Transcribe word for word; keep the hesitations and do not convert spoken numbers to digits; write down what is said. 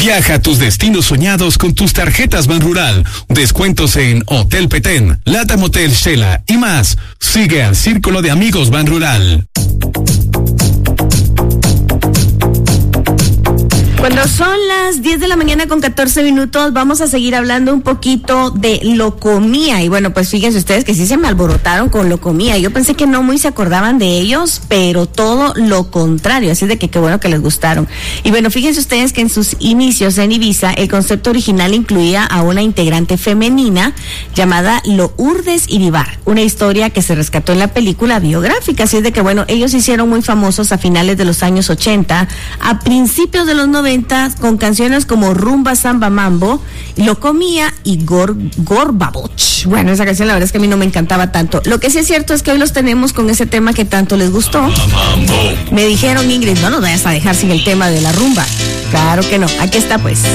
Viaja a tus destinos soñados con tus tarjetas Banrural. Descuentos en Hotel Petén, Latam Hotel Shela y más. Sigue al Círculo de Amigos Banrural. Cuando son las diez de la mañana con catorce minutos, vamos a seguir hablando un poquito de Locomía. Y bueno, pues fíjense ustedes que sí se me alborotaron con Locomía. Yo pensé que no muy se acordaban de ellos, pero todo lo contrario. Así de que qué bueno que les gustaron. Y bueno, fíjense ustedes que en sus inicios en Ibiza, el concepto original incluía a una integrante femenina llamada Lourdes Iribar. Una historia que se rescató en la película biográfica. Así de que bueno, ellos se hicieron muy famosos a finales de los años ochenta, a principios de los noventa, con canciones como Rumba, Samba, Mambo, Locomía y Gor, Gorbaboch. Bueno, esa canción la verdad es que a mí no me encantaba tanto. Lo que sí es cierto es que hoy los tenemos con ese tema que tanto les gustó. Me dijeron, Ingrid, no nos vayas a dejar sin el tema de la rumba. Claro que no, aquí está pues.